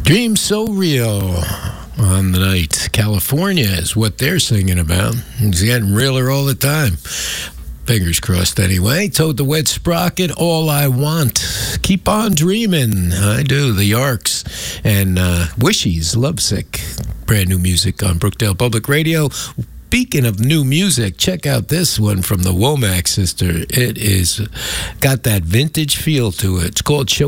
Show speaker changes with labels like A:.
A: Dreams So Real on the night. California is what they're singing about. It's getting realer all the time. Fingers crossed anyway. Toad the Wet Sprocket, All I Want. Keep on dreaming. I do. The Yarks and Wishies, Lovesick. Brand new music on Brookdale Public Radio. Speaking of new music, check out this one from the Womack Sister. It is got that vintage feel to it. It's called Show